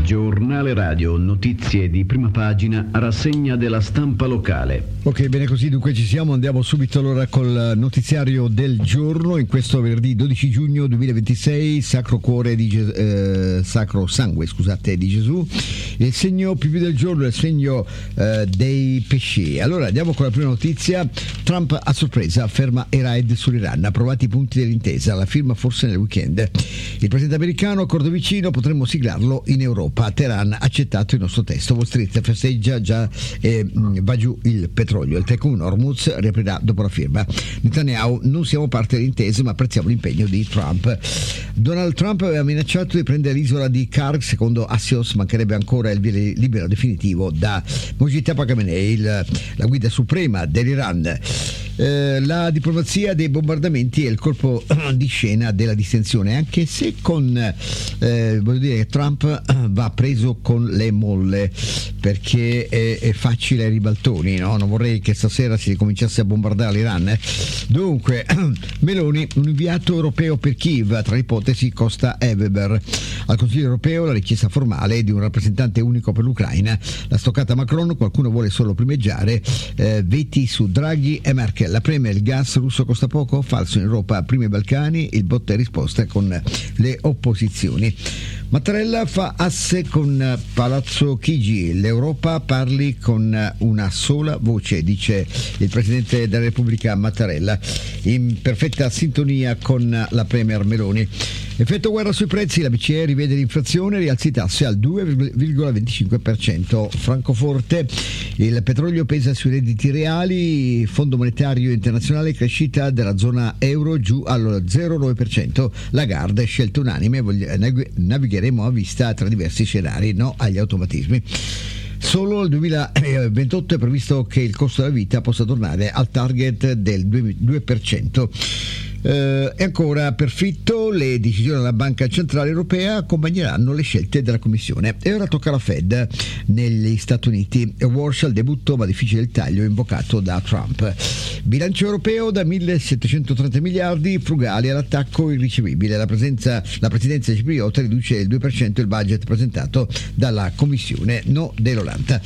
Giornale radio, notizie di prima pagina, rassegna della stampa locale. Ok, bene così, dunque ci siamo, andiamo subito allora col notiziario del giorno. In questo venerdì 12 giugno 2026, Sacro Cuore di Sacro Sangue, di Gesù, il segno più del giorno è il segno dei pesci. Allora andiamo con la prima notizia. Trump a sorpresa ferma i raid sull'Iran, approvati i punti dell'intesa, la firma forse nel weekend. Il presidente americano, accordo vicino, potremmo siglarlo in Europa. Teheran ha accettato il nostro testo. Wall Street festeggia già e va giù il petrolio. Il Tycoon Hormuz riaprirà dopo la firma. Netanyahu: non siamo parte dell'intesa ma apprezziamo l'impegno di Trump. Donald Trump aveva minacciato di prendere l'isola di Karg. Secondo Axios mancherebbe ancora il via libera definitivo da Mojtaba Khamenei, la guida suprema dell'Iran. La diplomazia dei bombardamenti è il colpo di scena della distensione, anche se voglio dire, Trump va preso con le molle, perché è facile ai ribaltoni, no? Non vorrei che stasera si ricominciasse a bombardare l'Iran. Dunque, Meloni: un inviato europeo per Kiev, tra ipotesi Costa e Weber. Al Consiglio europeo la richiesta formale di un rappresentante unico per l'Ucraina, la stoccata Macron, qualcuno vuole solo primeggiare, veti su Draghi e Merkel. La preme: il gas russo costa poco, falso in Europa, prima i Balcani, il botta e risposta con le opposizioni. Mattarella fa asse con Palazzo Chigi, l'Europa parli con una sola voce, dice il Presidente della Repubblica Mattarella, in perfetta sintonia con la Premier Meloni. Effetto guerra sui prezzi, la BCE rivede l'inflazione, rialza i tassi al 2,25%. Francoforte: il petrolio pesa sui redditi reali, Fondo Monetario Internazionale, crescita della zona euro giù allo 0,9%. Lagarde: scelta unanime, navigheremo a vista tra diversi scenari, no agli automatismi. Solo nel 2028 è previsto che il costo della vita possa tornare al target del 2%. E ancora per Fitto: le decisioni della Banca Centrale Europea accompagneranno le scelte della Commissione. E ora tocca alla Fed negli Stati Uniti. Walsh al debutto, ma difficile il taglio invocato da Trump. Bilancio europeo da 1.730 miliardi, frugali all'attacco irricevibile. La presidenza cipriota riduce il 2% il budget presentato dalla Commissione, no dell'Olanda.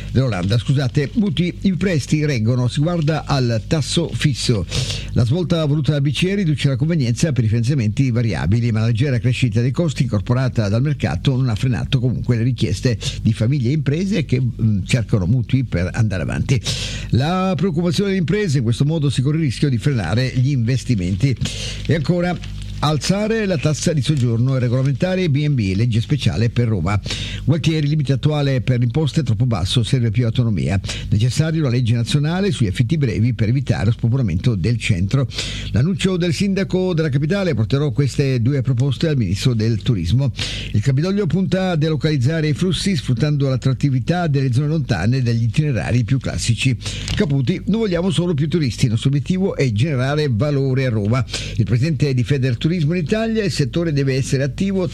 Mutui, i prestiti reggono, si guarda al tasso fisso. La svolta voluta dalla BCE riduce la convenienza per i finanziamenti variabili, ma la leggera crescita dei costi incorporata dal mercato non ha frenato comunque le richieste di famiglie e imprese che cercano mutui per andare avanti. La preoccupazione delle imprese: in questo modo si corre il rischio di frenare gli investimenti. E ancora, alzare la tassa di soggiorno e regolamentare B&B, legge speciale per Roma. Gualtieri: il limite attuale per l'imposta è troppo basso, serve più autonomia. Necessario la legge nazionale sugli affitti brevi per evitare lo spopolamento del centro. L'annuncio del sindaco della capitale: porterò queste due proposte al ministro del turismo. Il Campidoglio punta a delocalizzare i flussi sfruttando l'attrattività delle zone lontane dagli itinerari più classici. Caputi: non vogliamo solo più turisti, il nostro obiettivo è generare valore a Roma. Il presidente di Federturismo in Italia: il settore deve essere attivo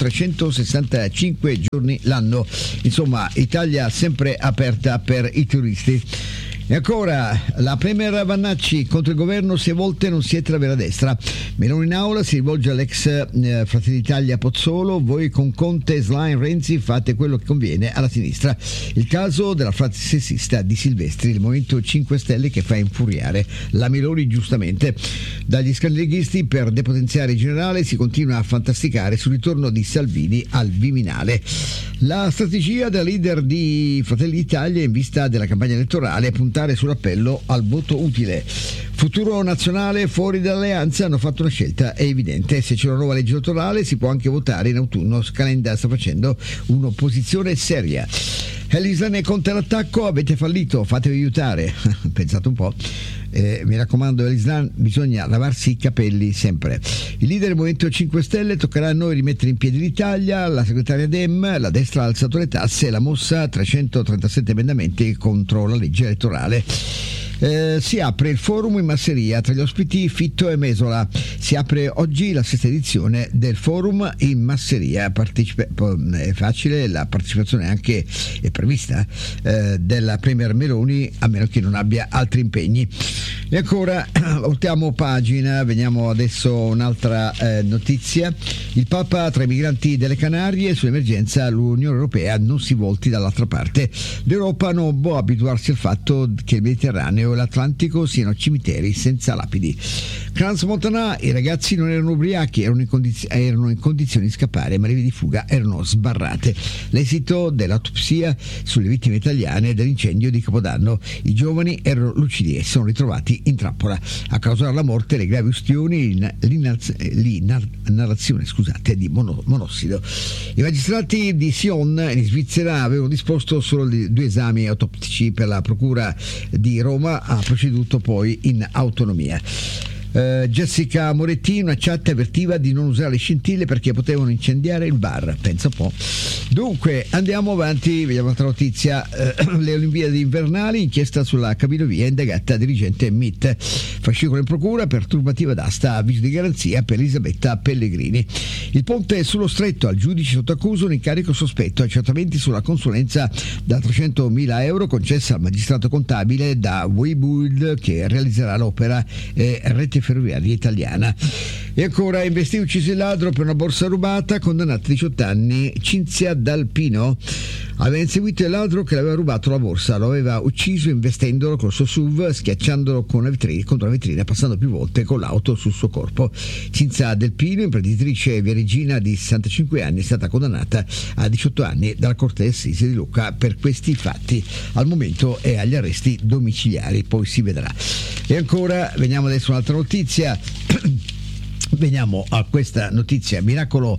365 giorni l'anno. Insomma, Italia sempre aperta per i turisti. E ancora, la Premier Vannacci: contro il governo se a volte non siete la vera destra. Meloni in aula si rivolge all'ex Fratelli d'Italia Pozzolo: voi con Conte, Schlein, Renzi fate quello che conviene alla sinistra. Il caso della frase sessista di Silvestri, il Movimento 5 Stelle che fa infuriare la Meloni giustamente. Dagli scandalizzi per depotenziare il generale si continua a fantasticare sul ritorno di Salvini al Viminale. La strategia della leader di Fratelli d'Italia in vista della campagna elettorale è puntare sull'appello al voto utile. Futuro nazionale fuori dall'alleanza hanno fatto una scelta, è evidente: se c'è una nuova legge elettorale si può anche votare in autunno. Calenda sta facendo un'opposizione seria. Elisa e Conte all'attacco: avete fallito, fatevi aiutare. Pensate un po'. Mi raccomando, Elislan, bisogna lavarsi i capelli sempre. Il leader del Movimento 5 Stelle: toccherà a noi rimettere in piedi l'Italia. La segretaria Dem: la destra ha alzato le tasse, la mossa 337 emendamenti contro la legge elettorale. Si apre il forum in Masseria, tra gli ospiti Fitto e Mesola. Si apre oggi la sesta edizione del forum in Masseria. È facile, la partecipazione anche è prevista della Premier Meloni, a meno che non abbia altri impegni. E ancora, voltiamo pagina, veniamo adesso a un'altra notizia. Il Papa tra i migranti delle Canarie, sull'emergenza l'Unione Europea non si volti dall'altra parte. L'Europa non può abituarsi al fatto che il Mediterraneo e l'Atlantico siano cimiteri senza lapidi. Crans Montana, i ragazzi non erano ubriachi, erano in condizioni di scappare, ma le vie di fuga erano sbarrate. L'esito dell'autopsia sulle vittime italiane dell'incendio di Capodanno: i giovani erano lucidi e sono ritrovati in trappola. A causare la morte le gravi ustioni, l'inalazione di monossido. I magistrati di Sion in Svizzera avevano disposto solo 2 esami autoptici, per la procura di Roma ha proceduto poi in autonomia. Jessica Moretti, una chat avvertiva di non usare le scintille perché potevano incendiare il bar, pensa un po'. Dunque andiamo avanti, vediamo un'altra notizia. Le Olimpiadi invernali, inchiesta sulla cabinovia, indagata dirigente MIT. Fascicolo in procura per turbativa d'asta, avviso di garanzia per Elisabetta Pellegrini. Il ponte sullo stretto, al giudice sotto accusa un incarico sospetto, accertamenti sulla consulenza da 300.000 euro concessa al magistrato contabile da Webuild, che realizzerà l'opera Rete Ferroviaria Italiana. E ancora, investito, ucciso il ladro per una borsa rubata, condannata a 18 anni Cinzia D'Alpino. Aveva inseguito il ladro che le aveva rubato la borsa, lo aveva ucciso investendolo col suo SUV, schiacciandolo contro una vetrina, passando più volte con l'auto sul suo corpo. Cinzia D'Alpino, imprenditrice viareggina di 65 anni, è stata condannata a 18 anni dalla Corte d'Assise di Lucca per questi fatti. Al momento è agli arresti domiciliari, poi si vedrà. E ancora, veniamo adesso a un'altra notizia. Veniamo a questa notizia: miracolo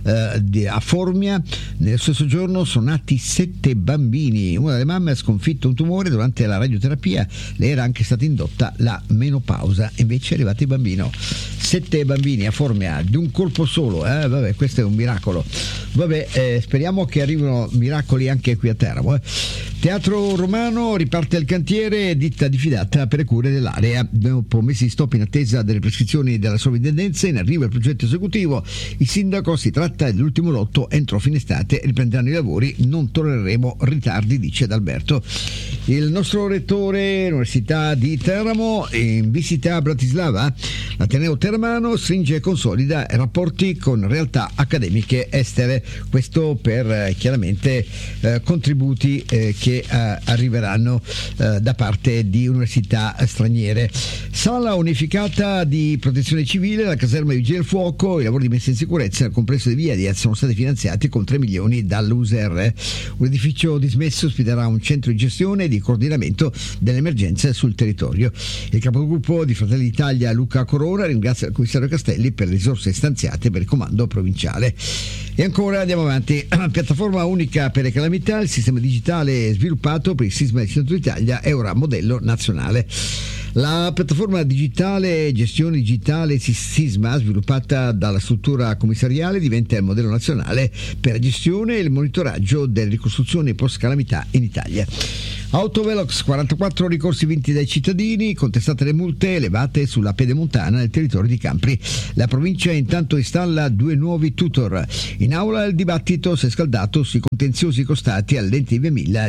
a Formia. Nello stesso giorno sono nati 7 bambini. Una delle mamme ha sconfitto un tumore durante la radioterapia, le era anche stata indotta la menopausa, invece è arrivato il bambino. 7 bambini a Formia di un colpo solo, vabbè, questo è un miracolo. Vabbè, speriamo che arrivino miracoli anche qui a Teramo. Teatro Romano, riparte il cantiere, ditta diffidata per le cure dell'area. Dopo mesi di stop in attesa delle prescrizioni della sovrintendenza, in arrivo il progetto esecutivo. Il sindaco: si tratta dell'ultimo lotto, entro fine estate riprenderanno i lavori, non tollereremo ritardi, dice D'Alberto. Il nostro rettore Università di Teramo in visita a Bratislava. L'Ateneo Termano stringe e consolida rapporti con realtà accademiche estere, questo per chiaramente contributi che arriveranno da parte di università straniere. Sala unificata di protezione civile, la caserma di vigili del fuoco, i lavori di messa in sicurezza nel complesso di Via Diaz sono stati finanziati con 3 milioni dall'USR. Un edificio dismesso ospiterà un centro di gestione e di coordinamento delle emergenze sul territorio. Il capogruppo di Fratelli d'Italia Luca Corona ringrazia il commissario Castelli per le risorse stanziate per il comando provinciale. E ancora andiamo avanti. Piattaforma unica per le calamità, il sistema digitale sviluppato per il sisma del centro Italia è ora modello nazionale. La piattaforma digitale gestione digitale sisma, sviluppata dalla struttura commissariale, diventa il modello nazionale per la gestione e il monitoraggio delle ricostruzioni post calamità in Italia. Autovelox, 44 ricorsi vinti dai cittadini, contestate le multe elevate sulla pedemontana nel territorio di Campri. La provincia intanto installa 2 nuovi tutor. In aula il dibattito si è scaldato sui contenziosi costati all'ente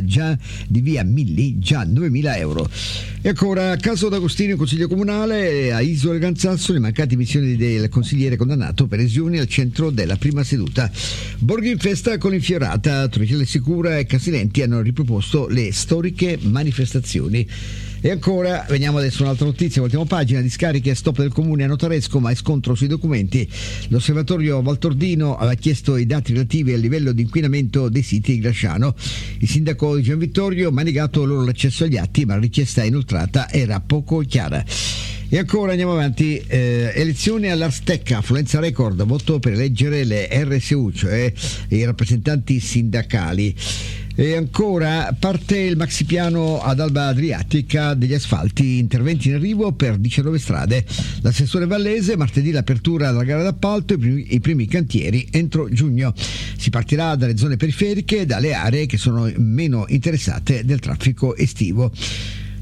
di via Milli, già 9.000 euro. E ancora, caso D'Agostino in Consiglio Comunale, a Isola e Ganzasso le mancate missioni del consigliere condannato per lesioni al centro della prima seduta. Borghi in festa con l'infiorata, Torricella Sicura e Casilenti hanno riproposto le storiche manifestazioni. E ancora, veniamo adesso a un'altra notizia, ultima pagina: discariche, stop del comune a Notaresco, ma è scontro sui documenti. L'osservatorio Valtordino aveva chiesto i dati relativi al livello di inquinamento dei siti di Grasciano. Il sindaco di Gian Vittorio ha negato loro l'accesso agli atti, ma la richiesta inoltrata era poco chiara. E ancora andiamo avanti, elezioni all'Arstecca, affluenza record, voto per eleggere le RSU, cioè i rappresentanti sindacali. E ancora, parte il maxipiano ad Alba Adriatica degli asfalti, interventi in arrivo per 19 strade. L'assessore Vallese: martedì l'apertura della gara d'appalto, i primi cantieri entro giugno. Si partirà dalle zone periferiche e dalle aree che sono meno interessate del traffico estivo.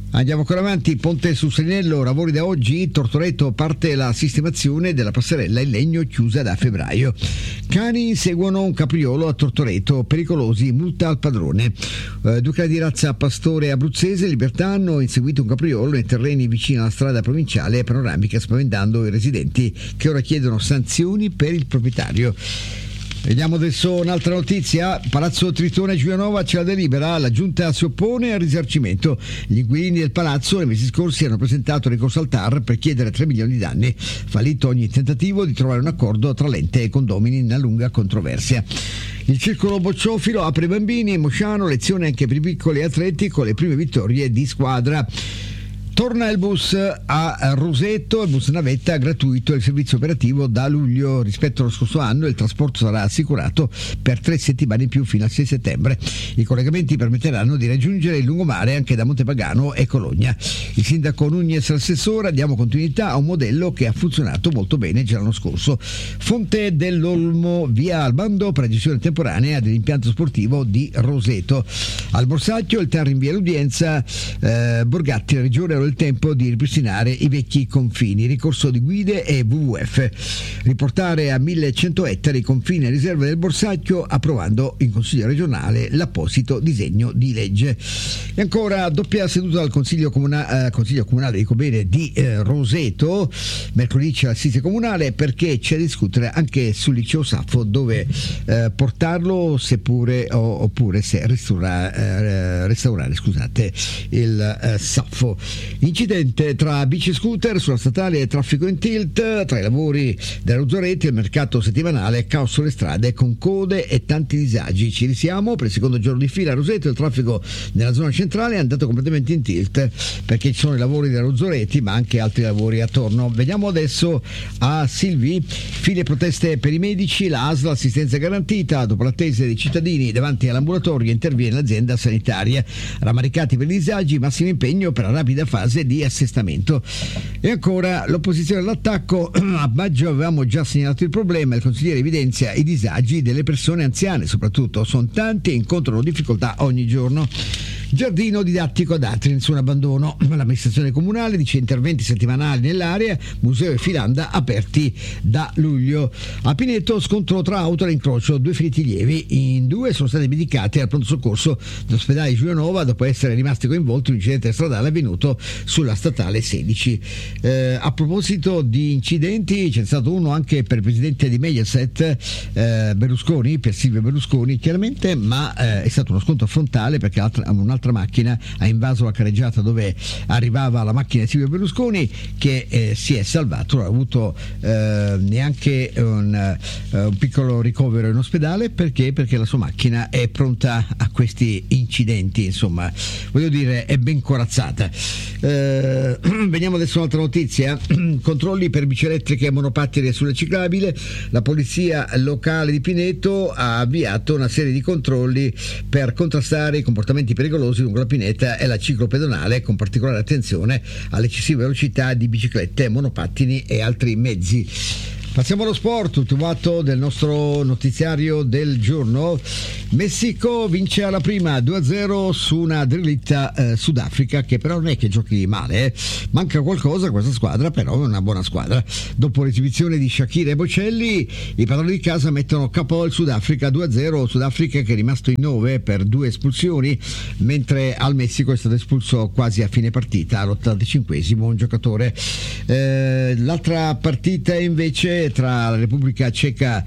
Andiamo ancora avanti, Ponte sul Seninello, lavori da oggi, Tortoreto parte la sistemazione della passerella in legno chiusa da febbraio. Cani inseguono un capriolo a Tortoreto, pericolosi, multa al padrone. Due cani di razza pastore abruzzese, Libertà, hanno inseguito un capriolo nei terreni vicino alla strada provinciale panoramica, spaventando i residenti che ora chiedono sanzioni per il proprietario. Vediamo adesso un'altra notizia. Palazzo Tritone Giulianova, c'è la delibera, la giunta si oppone al risarcimento. Gli inquilini del palazzo nei mesi scorsi hanno presentato ricorso al TAR per chiedere 3 milioni di danni. Fallito ogni tentativo di trovare un accordo tra l'ente e i condomini in una lunga controversia. Il circolo bocciofilo apre i bambini, Mosciano, lezione anche per i piccoli atleti con le prime vittorie di squadra. Torna il bus a Roseto, il bus navetta gratuito, il servizio operativo da luglio. Rispetto allo scorso anno il trasporto sarà assicurato per 3 settimane in più fino al 6 settembre. I collegamenti permetteranno di raggiungere il lungomare anche da Montepagano e Cologna. Il sindaco Nunez, l'assessore, diamo continuità a un modello che ha funzionato molto bene già l'anno scorso. Fonte dell'Olmo, via al bando per la gestione temporanea dell'impianto sportivo di Roseto. Al Borsacchio il TAR rinvia l'udienza, Borgatti, la regione il tempo di ripristinare i vecchi confini, ricorso di guide e WWF, riportare a 1100 ettari i confini e riserve del Borsacchio, approvando in Consiglio regionale l'apposito disegno di legge. E ancora doppia seduta al Consiglio comunale dico bene, di Roseto. Mercoledì c'è l'assise comunale perché c'è da discutere anche sul liceo Saffo dove portarlo oppure se restaurare il Saffo. Incidente tra bici e scooter sulla statale e traffico in tilt. Tra i lavori della Ruzzoretti e il mercato settimanale, caos sulle strade con code e tanti disagi. Ci risiamo per il secondo giorno di fila a Roseto. Il traffico nella zona centrale è andato completamente in tilt perché ci sono i lavori della Ruzzoretti ma anche altri lavori attorno. Vediamo adesso a Silvi. File proteste per i medici, la ASL, assistenza garantita. Dopo l'attesa dei cittadini davanti all'ambulatorio interviene l'azienda sanitaria. Rammaricati per i disagi, massimo impegno per la rapida fase di assestamento. E ancora l'opposizione all'attacco. A maggio avevamo già segnalato il problema, il consigliere evidenzia i disagi delle persone anziane, soprattutto sono tanti e incontrano difficoltà ogni giorno. Giardino didattico ad Atri, nessun abbandono. L'amministrazione comunale dice interventi settimanali nell'area, museo e filanda aperti da luglio. A Pineto scontro tra auto all'incrocio, 2 feriti lievi, in 2 sono stati medicati al pronto soccorso dell'ospedale di Giulianova dopo essere rimasti coinvolti in un incidente stradale avvenuto sulla statale 16. A proposito di incidenti, c'è stato uno anche per il presidente di Mediaset, Berlusconi, per Silvio Berlusconi chiaramente, ma è stato uno scontro frontale perché un'altra macchina ha invaso la carreggiata dove arrivava la macchina di Silvio Berlusconi, che si è salvato, non ha avuto neanche un piccolo ricovero in ospedale perché la sua macchina è pronta a questi incidenti, insomma voglio dire è ben corazzata. Veniamo adesso a un'altra notizia. Controlli per bici elettriche e monopattini sulle ciclabili. La polizia locale di Pineto ha avviato una serie di controlli per contrastare i comportamenti pericolosi lungo la pineta e la ciclopedonale, con particolare attenzione all'eccessiva velocità di biciclette, monopattini e altri mezzi. Passiamo allo sport, ultimo atto del nostro notiziario del giorno. Messico vince alla prima 2-0 su una dritta Sudafrica, che però non è che giochi male, manca qualcosa a questa squadra, però è una buona squadra. Dopo l'esibizione di Shakira e Bocelli, i padroni di casa mettono capo il Sudafrica 2-0, Sudafrica che è rimasto in 9 per 2 espulsioni, mentre al Messico è stato espulso quasi a fine partita, all'85esimo un giocatore. L'altra partita invece tra la Repubblica Ceca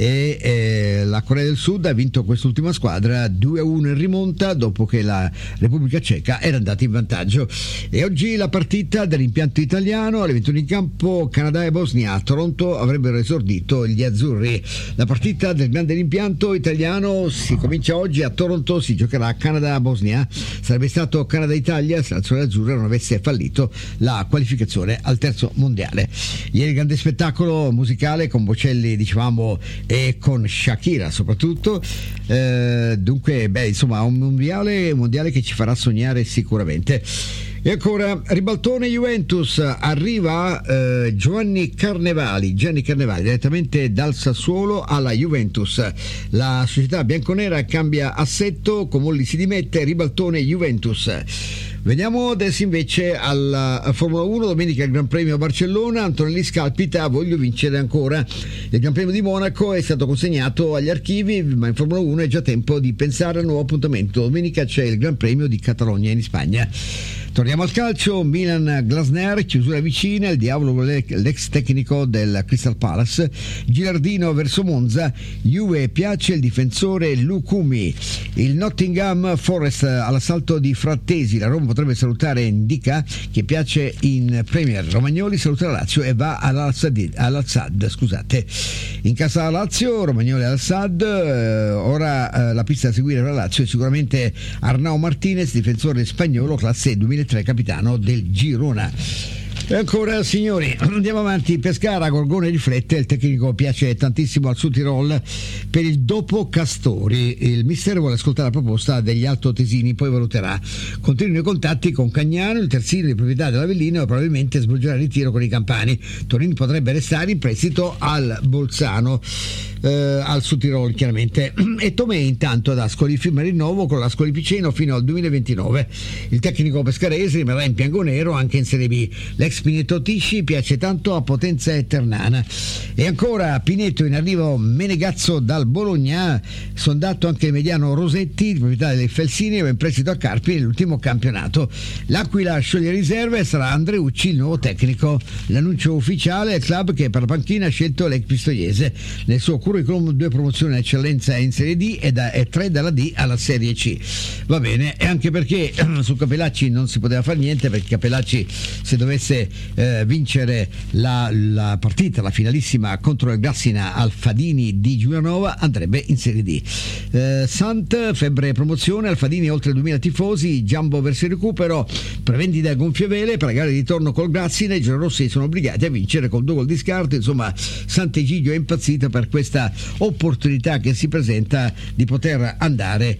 e la Corea del Sud ha vinto quest'ultima squadra 2-1 in rimonta dopo che la Repubblica Ceca era andata in vantaggio. E oggi la partita dell'impianto italiano alle 21 in campo, Canada e Bosnia. A Toronto avrebbero esordito gli azzurri. La partita del grande impianto italiano si comincia oggi a Toronto, si giocherà Canada-Bosnia. Sarebbe stato Canada-Italia se la nazione azzurra non avesse fallito la qualificazione al terzo mondiale. Ieri grande spettacolo musicale con Bocelli, dicevamo, e con Shakira soprattutto. Dunque, insomma, un mondiale che ci farà sognare sicuramente. E ancora ribaltone Juventus, arriva Gianni Carnevali direttamente dal Sassuolo alla Juventus. La società bianconera cambia assetto, Comolli si dimette, ribaltone Juventus. Veniamo adesso invece alla Formula 1, domenica il Gran Premio a Barcellona, Antonelli scalpita, voglio vincere ancora. Il Gran Premio di Monaco è stato consegnato agli archivi, ma in Formula 1 è già tempo di pensare al nuovo appuntamento. Domenica c'è il Gran Premio di Catalogna in Spagna. Torniamo al calcio, Milan-Glasner, chiusura vicina, il diavolo l'ex tecnico del Crystal Palace, Gilardino verso Monza, Juve piace il difensore Lukumi, il Nottingham Forest all'assalto di Frattesi, la Roma potrebbe salutare Ndicka che piace in Premier, Romagnoli saluta la Lazio e va all'Al-Sadd, scusate. In casa la Lazio, Romagnoli all'Al-Sadd, ora la pista da seguire per la Lazio è sicuramente Arnau Martinez, difensore spagnolo, classe 2003, capitano del Girona. E ancora signori, andiamo avanti. Pescara, Gorgone riflette, il tecnico piace tantissimo al Südtirol per il dopo Castori, il mister vuole ascoltare la proposta degli altoatesini, poi valuterà. Continuano i contatti con Cagnano, il terzino di proprietà dell'Avellino, e probabilmente svolgerà il ritiro con i campani. Torini potrebbe restare in prestito al Bolzano, al Südtirol chiaramente. E Tomè intanto ad Ascoli firma il rinnovo con l'Ascoli Piceno fino al 2029. Il tecnico pescarese rimarrà in bianconero anche in Serie B. L'ex Pineto Tisci piace tanto a Potenza e Ternana. E ancora Pineto in arrivo Menegazzo dal Bologna, sondato anche il mediano Rosetti, di proprietà delle Felsini, va in prestito a Carpi nell'ultimo campionato. L'Aquila scioglie riserve e sarà Andreucci il nuovo tecnico. L'annuncio ufficiale è il club che per la panchina ha scelto l'ex pistoiese. Nel suo curriculum 2 promozioni in eccellenza in Serie D e 3 dalla D alla Serie C. Va bene, e anche perché su Capellacci non si poteva fare niente, perché Capellacci, se dovesse vincere la partita, la finalissima contro il Grassina al Fadini di Giulianova, andrebbe in Serie D. Sant, febbre promozione, al Fadini oltre 2000 tifosi, Giambo verso il recupero, prevendita a gonfie vele per la gara di ritorno col Grassina, i giallorossi sono obbligati a vincere con 2 gol di scarto. Insomma, Sant'Egidio è impazzito per questa opportunità che si presenta di poter andare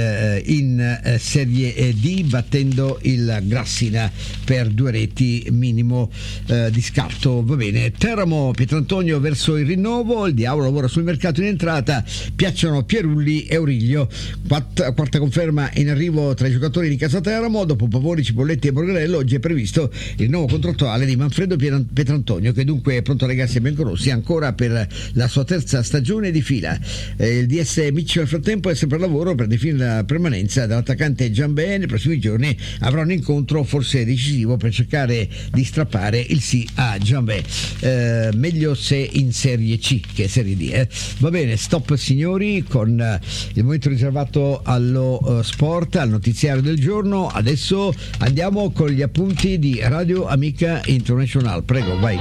in Serie D battendo il Grassina per 2 reti minimo di scarto. Va bene, Teramo, Pietrantonio verso il rinnovo, il diavolo lavora sul mercato in entrata, piacciono Pierulli e Auriglio, quarta conferma in arrivo tra i giocatori di Casa Teramo. Dopo Pavoni, Cipolletti e Borgarello oggi è previsto il nuovo contrattuale di Manfredo Pietrantonio, che dunque è pronto a legarsi a biancorossi ancora per la sua terza stagione di fila. Il DS Miccio nel frattempo è sempre al lavoro per definire la permanenza dell'attaccante Giambè. Nei prossimi giorni avrà un incontro forse decisivo per cercare di strappare il sì a Giambè, meglio se in Serie C che Serie D. Va bene, stop signori con il momento riservato allo sport, al notiziario del giorno. Adesso andiamo con gli appunti di Radio Amica International. Prego, vai.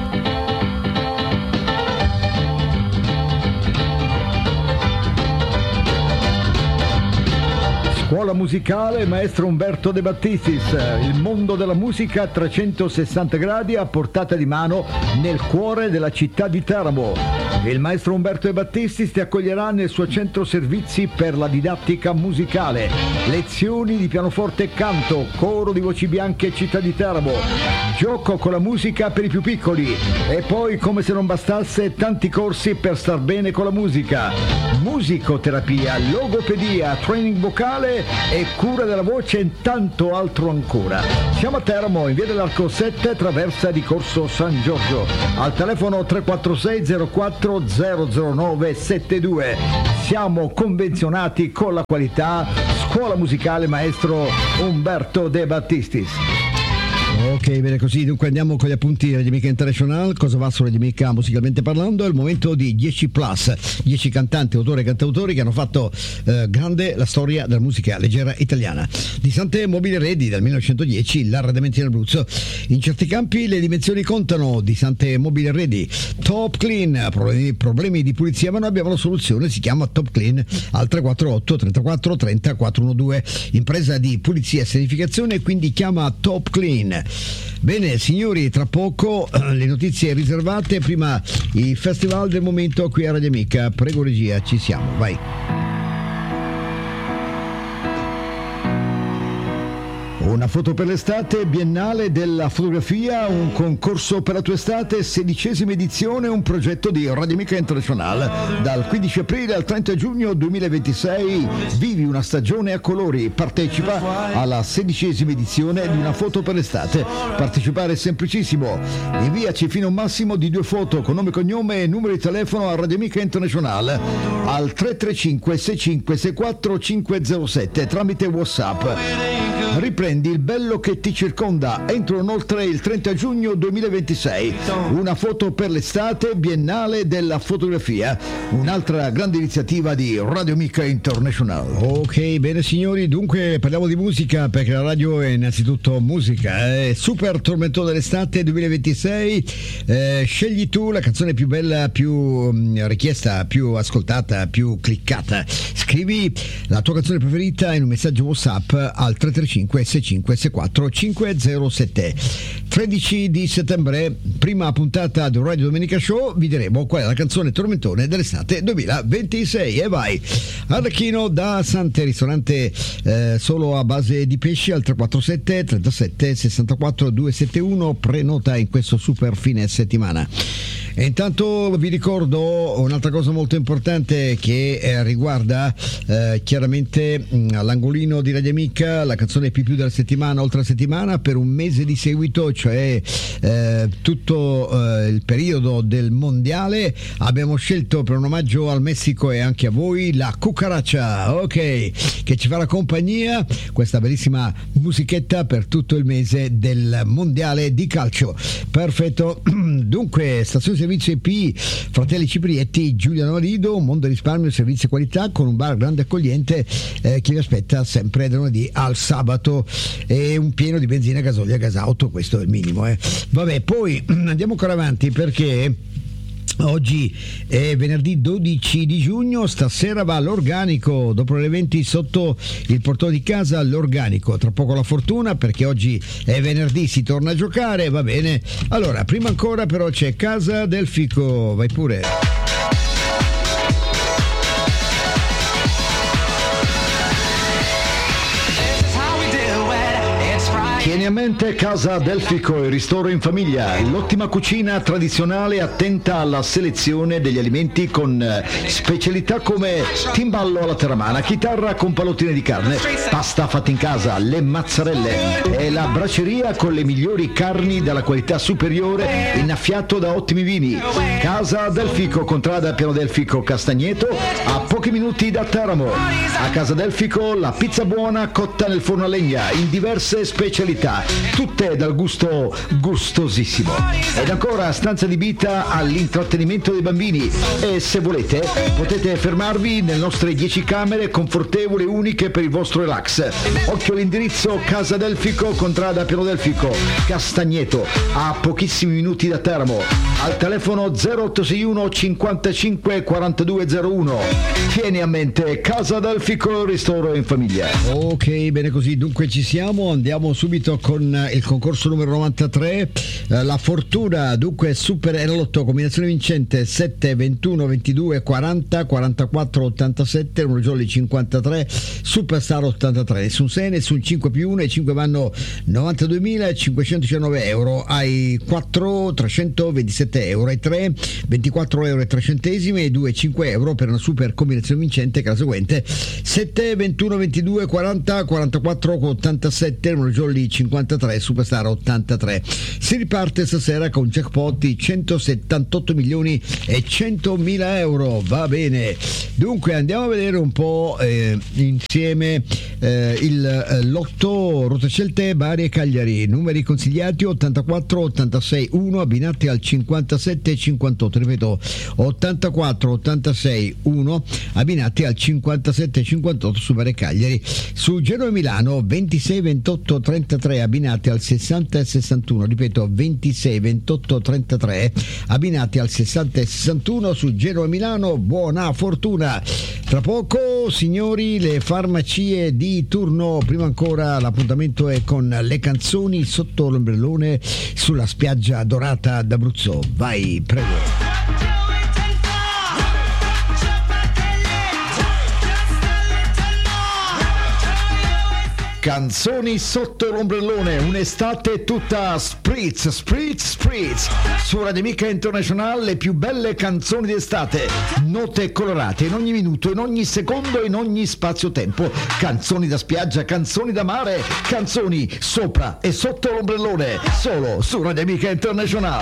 Scuola musicale Maestro Umberto De Battistis, il mondo della musica a 360 gradi a portata di mano nel cuore della città di Teramo. Il maestro Umberto De Battistis ti accoglierà nel suo centro servizi per la didattica musicale, lezioni di pianoforte e canto, coro di voci bianche città di Teramo, gioco con la musica per i più piccoli e poi, come se non bastasse, tanti corsi per star bene con la musica, musicoterapia, logopedia, training vocale e cura della voce e tanto altro ancora. Siamo a Teramo, in via dell'Arco 7, traversa di Corso San Giorgio, al telefono 346 04 009 72. Siamo convenzionati con la qualità. Scuola musicale Maestro Umberto De Battistis. Ok, bene così, dunque andiamo con gli appunti di Radio Amica International. Cosa va su Radio Amica musicalmente parlando? È il momento di 10 plus, 10 cantanti, autori e cantautori che hanno fatto grande la storia della musica leggera italiana. Di Sante Mobile Ready del 1910, l'arredamento in Abruzzo. In certi campi le dimensioni contano. Di Sante Mobile Ready. Top Clean, problemi di pulizia ma noi abbiamo la soluzione, si chiama Top Clean al 348 34 30 412. Impresa di pulizia e sanificazione, quindi chiama Top Clean. Bene signori, tra poco le notizie riservate, prima i festival del momento qui a Radio Amica. Prego regia, ci siamo, vai. Una foto per l'estate, Biennale della fotografia, un concorso per la tua estate, 16ª edizione, un progetto di Radio Amica International. Dal 15 aprile al 30 giugno 2026 vivi una stagione a colori. Partecipa alla 16ª edizione di Una foto per l'estate. Partecipare è semplicissimo. Inviaci fino a un massimo di 2 foto con nome, cognome e numero di telefono a Radio Amica International al 335 65 64 507 tramite WhatsApp. Riprendi il bello che ti circonda entro inoltre il 30 giugno 2026. Una foto per l'estate, Biennale della fotografia, un'altra grande iniziativa di Radio Amica International. Ok, bene signori, dunque parliamo di musica perché la radio è innanzitutto musica. Super tormentone dell'estate 2026. Scegli tu la canzone più bella, più richiesta, più ascoltata, più cliccata. Scrivi la tua canzone preferita in un messaggio WhatsApp al 335 65 64 507. 13 di settembre, prima puntata del Radio Domenica Show, vi diremo qual è la canzone tormentone dell'estate 2026. E vai! Arlecchino da Sante, ristorante solo a base di pesci, al 347 37 64 271. Prenota in questo super fine settimana. E intanto vi ricordo un'altra cosa molto importante che riguarda chiaramente all'angolino di Radio Amica, la canzone più della settimana, oltre la settimana, per un mese di seguito, cioè tutto il periodo del mondiale. Abbiamo scelto per un omaggio al Messico e anche a voi la Cucaraccia, ok, che ci farà compagnia, questa bellissima musichetta per tutto il mese del mondiale di calcio. Perfetto. Dunque, stazione servizio EP Fratelli Ciprietti, Giuliano Marido, Mondo Risparmio, servizi e qualità, con un bar grande accogliente che vi aspetta sempre da lunedì al sabato, e un pieno di benzina, gasolio e gasauto, questo è il minimo. Vabbè, poi andiamo ancora avanti perché oggi è venerdì 12 di giugno, stasera va all'Organico, dopo le 20 sotto il portone di casa all'Organico. Tra poco la fortuna perché oggi è venerdì, si torna a giocare, va bene. Allora, prima ancora però c'è Casa del Fico, vai pure. Tieni a mente Casa del Fico, il ristoro in famiglia, l'ottima cucina tradizionale attenta alla selezione degli alimenti con specialità come timballo alla terramana, chitarra con pallottine di carne, pasta fatta in casa, le mazzarelle e la braceria con le migliori carni della qualità superiore, innaffiato da ottimi vini. Casa del Fico, contrada Piano del Fico Castagneto, a pochi minuti da Teramo. A Casa del Fico la pizza buona cotta nel forno a legna in diverse specialità, tutte dal gusto gustosissimo. Ed ancora stanza adibita all'intrattenimento dei bambini, e se volete potete fermarvi nelle nostre 10 camere confortevoli e uniche per il vostro relax. Occhio all'indirizzo: Casa del Fico, contrada Piano del Fico Castagneto, a pochissimi minuti da Teramo, al telefono 0861 55 4201. Tieni a mente Casa del Fico, ristoro in famiglia. Ok, bene così, dunque ci siamo, andiamo subito con il concorso numero 93, la fortuna. Dunque Super Enalotto, combinazione vincente 7 21 22 40 44 87, numero jolly 53, Superstar 83, nessun 6, nessun 5 più 1, e 5 vanno 92.519 euro, ai 4 327 euro, ai 3 24 euro e 3 centesimi, e 2 5 euro per una super combinazione vincente che è la seguente: 7 21 22 40 44 87, numero jolly 53, Superstar 83. Si riparte stasera con jackpot di 178 milioni e 100 mila euro, va bene. Dunque andiamo a vedere un po' insieme il lotto Rotoscelte Bari e Cagliari, numeri consigliati 84 86 1 abbinati al 57 58, ripeto 84 86 1 abbinati al 57 58 su Bari e Cagliari. Su Genoa e Milano 26 28 33 abbinati al 60 e 61, ripeto 26 28 33 abbinati al 60 e 61 su Genoa e Milano. Buona fortuna. Tra poco signori le farmacie di turno, prima ancora l'appuntamento è con le canzoni sotto l'ombrellone sulla spiaggia dorata d'Abruzzo. Vai, prego. Canzoni sotto l'ombrellone, un'estate tutta spritz, spritz, spritz. Su Radio Amica International le più belle canzoni d'estate, note colorate in ogni minuto, in ogni secondo, in ogni spazio-tempo. Canzoni da spiaggia, canzoni da mare, canzoni sopra e sotto l'ombrellone, solo su Radio Amica International.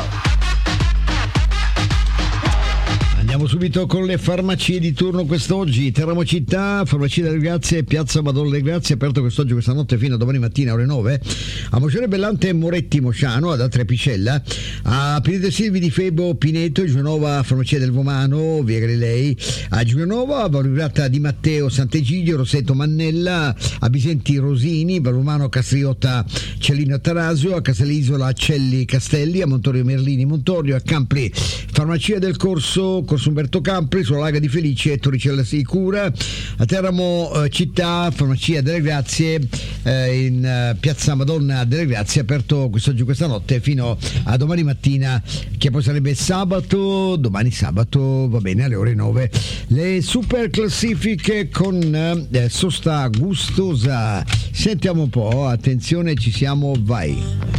Andiamo subito con le farmacie di turno quest'oggi. Teramo Città, Farmacia delle Grazie, Piazza Madonna delle Grazie, aperto quest'oggi, questa notte fino a domani mattina ore 9. A Mocione Bellante Moretti Mociano, ad Altre Apicella. A Pinete Silvi di Febo Pineto, Giulianova Farmacia del Vomano, via Galilei. A Giulianova, Valurata di Matteo Sant'Egidio, Roseto Mannella. A Bisenti Rosini, Valumano Castriotta Cellino Tarasio. A Casalisola Celli Castelli. A Montorio Merlini Montorio. A Campri Farmacia del Corso Umberto Campri, sulla Laga di Felice e Torricella Sicura. A Teramo Città, Farmacia delle Grazie, in Piazza Madonna delle Grazie, aperto quest'oggi, questa notte fino a domani mattina, che poi sarebbe sabato, domani sabato, va bene, alle ore 9. Le super classifiche con sosta gustosa. Sentiamo un po', attenzione, ci siamo, vai.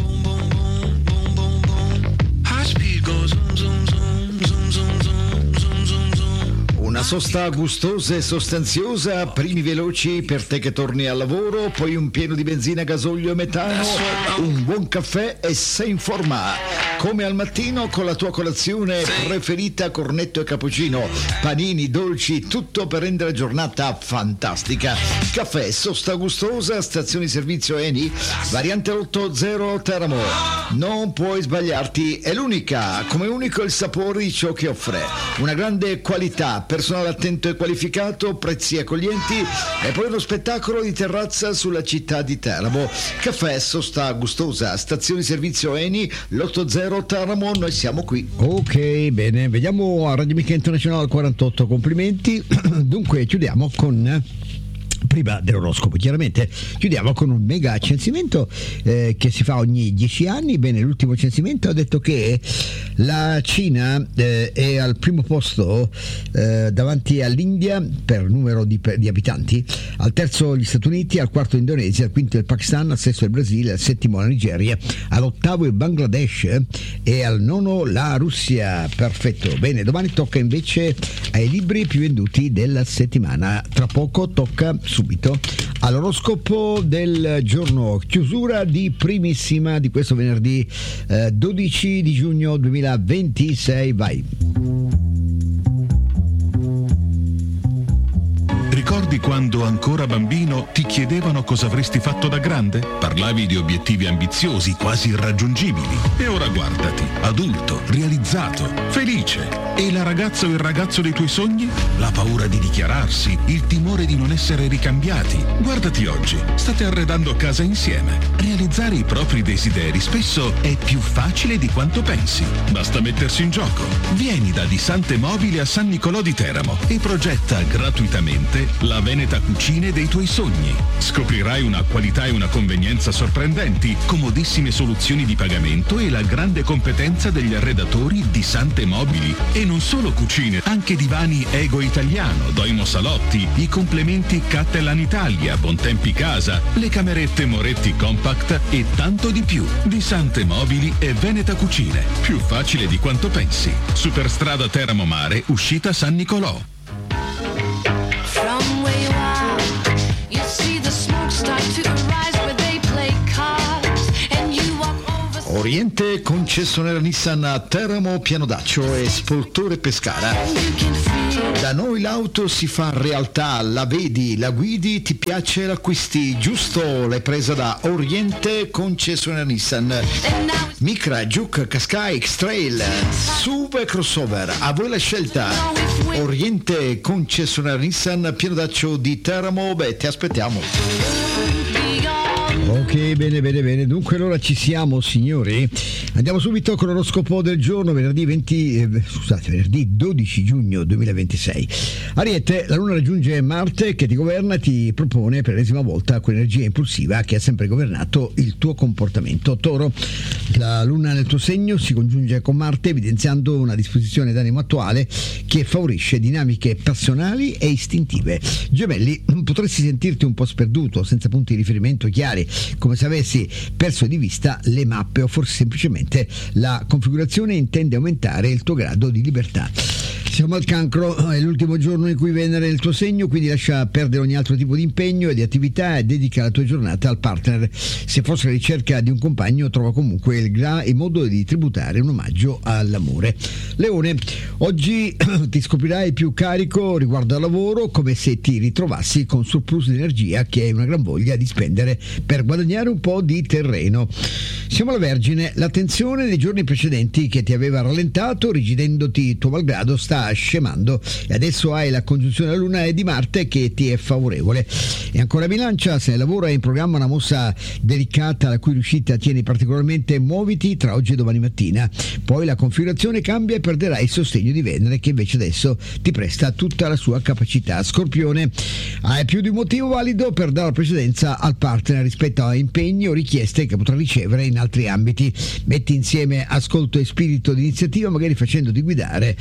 Una sosta gustosa e sostanziosa, primi veloci per te che torni al lavoro, poi un pieno di benzina, gasolio e metano, un buon caffè e sei in forma. Come al mattino con la tua colazione preferita, cornetto e cappuccino, panini, dolci, tutto per rendere la giornata fantastica. Caffè, sosta gustosa, stazione di servizio Eni, variante 80 Teramo. Non puoi sbagliarti, è l'unica, come unico il sapore di ciò che offre. Una grande qualità, personale attento e qualificato, prezzi accoglienti e poi uno spettacolo di terrazza sulla città di Teramo. Caffè, sosta gustosa, stazione di servizio Eni, l'80 Teramo, noi siamo qui. Ok, bene, vediamo a Radio Amica International 48, complimenti. Dunque chiudiamo con... prima dell'oroscopo, chiaramente chiudiamo con un mega censimento che si fa ogni 10 anni. Bene, l'ultimo censimento ha detto che la Cina è al primo posto davanti all'India per numero di abitanti, al terzo gli Stati Uniti, al quarto Indonesia, al quinto il Pakistan, al sesto il Brasile, al settimo la Nigeria, all'ottavo il Bangladesh e al nono la Russia. Perfetto, bene, domani tocca invece ai libri più venduti della settimana. Tra poco tocca subito all'oroscopo del giorno, chiusura di primissima di questo venerdì 12 di giugno 2026. Vai. Ricordi quando ancora bambino ti chiedevano cosa avresti fatto da grande? Parlavi di obiettivi ambiziosi, quasi irraggiungibili. E ora guardati, adulto, realizzato, felice. E la ragazza o il ragazzo dei tuoi sogni? La paura di dichiararsi, il timore di non essere ricambiati. Guardati oggi, state arredando casa insieme. Realizzare i propri desideri spesso è più facile di quanto pensi. Basta mettersi in gioco. Vieni da Disante Mobili a San Nicolò di Teramo e progetta gratuitamente la Veneta Cucine dei tuoi sogni. Scoprirai una qualità e una convenienza sorprendenti, comodissime soluzioni di pagamento e la grande competenza degli arredatori di Sante Mobili. E non solo cucine, anche divani Ego Italiano, Doimo Salotti, i complementi Cattelan Italia, Bontempi Casa, le camerette Moretti Compact e tanto di più. Di Sante Mobili e Veneta Cucine. Più facile di quanto pensi. Superstrada Teramo Mare, uscita San Nicolò. Oriente concessionaria Nissan a Teramo, Pianodaccio e Spoltore Pescara. Da noi l'auto si fa realtà, la vedi, la guidi, ti piace, l'acquisti, giusto? L'hai presa da Oriente concessionaria Nissan. Micra, Juke, Qashqai, X-Trail, SUV e crossover, a voi la scelta. Oriente concessionaria Nissan, Pianodaccio di Teramo, beh, ti aspettiamo. Ok, bene. Dunque allora ci siamo, signori. Andiamo subito con l'oroscopo del giorno, venerdì 12 giugno 2026. Ariete, la luna raggiunge Marte che ti governa e ti propone per l'ennesima volta quell'energia impulsiva che ha sempre governato il tuo comportamento. Toro, la luna nel tuo segno si congiunge con Marte evidenziando una disposizione d'animo attuale che favorisce dinamiche passionali e istintive. Gemelli, potresti sentirti un po' sperduto, senza punti di riferimento chiari, come se avessi perso di vista le mappe o forse semplicemente la configurazione intende aumentare il tuo grado di libertà. Siamo al Cancro, è l'ultimo giorno in cui Venere è nel tuo segno, quindi lascia perdere ogni altro tipo di impegno e di attività e dedica la tua giornata al partner. Se fosse alla ricerca di un compagno, trova comunque il modo di tributare un omaggio all'amore. Leone, oggi ti scoprirai più carico riguardo al lavoro, come se ti ritrovassi con surplus di energia che hai una gran voglia di spendere per guadagnare un po' di terreno. Siamo alla Vergine, l'attenzione dei giorni precedenti che ti aveva rallentato, rigidendoti tuo malgrado, sta scemando e adesso hai la congiunzione alla Luna e di Marte che ti è favorevole. E ancora Bilancia, se nel lavoro hai in programma una mossa delicata la cui riuscita tieni particolarmente, muoviti tra oggi e domani mattina. Poi la configurazione cambia e perderai il sostegno di Venere che invece adesso ti presta tutta la sua capacità. Scorpione, hai più di un motivo valido per dare la precedenza al partner rispetto a impegni o richieste che potrà ricevere in altri ambiti. Metti insieme ascolto e spirito di iniziativa, magari facendoti guidare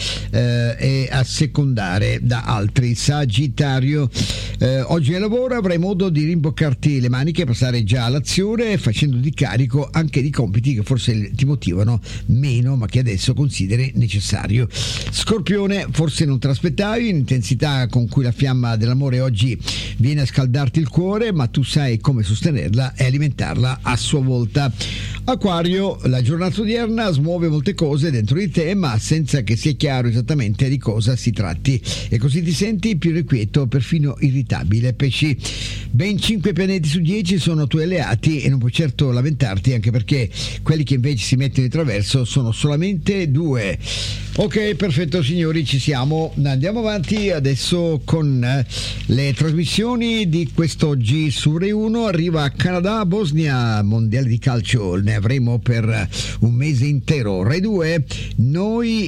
e assecondare da altri. Sagittario, oggi nel lavoro avrai modo di rimboccarti le maniche e passare già all'azione, facendoti carico anche di compiti che forse ti motivano meno ma che adesso consideri necessario. Scorpione, forse non te l'aspettavi l'intensità con cui la fiamma dell'amore oggi viene a scaldarti il cuore, ma tu sai come sostenerla e alimentarla a sua volta. Acquario, la giornata odierna smuove molte cose dentro di te, ma senza che sia chiaro esattamente di cosa si tratti, e così ti senti più irrequieto, perfino irritabile. Pesci, ben 5 pianeti su 10 sono tuoi alleati e non puoi certo lamentarti, anche perché quelli che invece si mettono di traverso sono solamente 2. Ok, perfetto signori, ci siamo. Andiamo avanti adesso con le trasmissioni di quest'oggi su Rai 1. Arriva Canada, Bosnia, mondiale di calcio, ne avremo per un mese intero. Rai 2, noi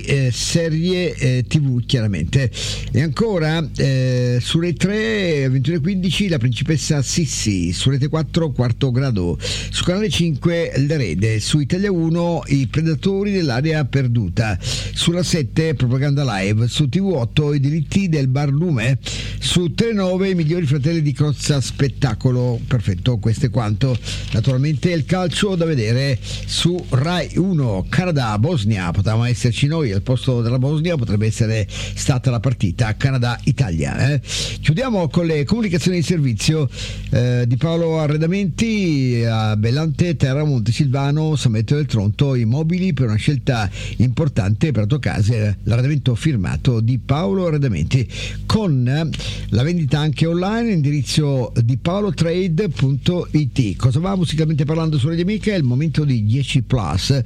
serie TV chiaramente. E ancora su Rai 3 21:15 la principessa Sissi, su Rete 4 Quarto Grado, su Canale 5 l'Erede, su Italia 1 i Predatori dell'area perduta, sulla 7 Propaganda Live, su TV8 i diritti del barlume, su Telenove i migliori fratelli di Crozza Spettacolo. Perfetto, questo è quanto. Naturalmente il calcio da vedere su Rai 1. Canada, Bosnia, potevamo esserci noi al posto della Bosnia, potrebbe essere stata la partita Canada-Italia. Chiudiamo con le comunicazioni di servizio di Paolo Arredamenti a Bellante, Terra, Montesilvano, San Benedetto del Tronto, immobili per una scelta importante per la tua casa, l'arredamento firmato di Paolo Arredamenti, con la vendita anche online, indirizzo di paolotrade.it. Cosa va musicalmente parlando su Radio Amica? È il momento di 10 plus,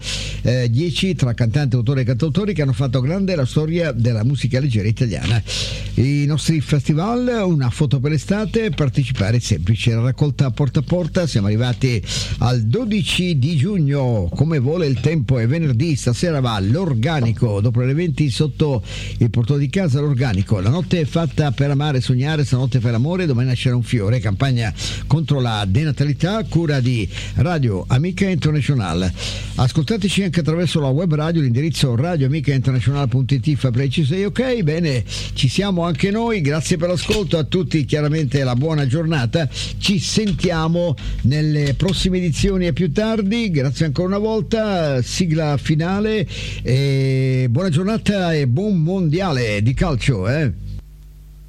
10 tra cantanti, autori e cantautori che hanno fatto grande la storia della musica leggera italiana. I nostri festival, una foto per l'estate, partecipare è semplice, la raccolta porta a porta. Siamo arrivati al 12 di giugno, come vuole il tempo, è venerdì, stasera va l'Organico, dopo le 20 sotto il portone di casa l'Organico. La notte è fatta per amare e sognare, stanotte fai l'amore, domani nascerà un fiore, campagna contro la denatalità, cura di Radio Amica International. Ascoltateci anche attraverso la web radio, l'indirizzo radioamicainternazionale.it, Fabrici 6. Ok, bene, ci siamo anche noi, grazie per l'ascolto a tutti, chiaramente la buona giornata, ci sentiamo nelle prossime edizioni e più tardi. Grazie ancora una volta, sigla finale e buona giornata e buon mondiale di calcio.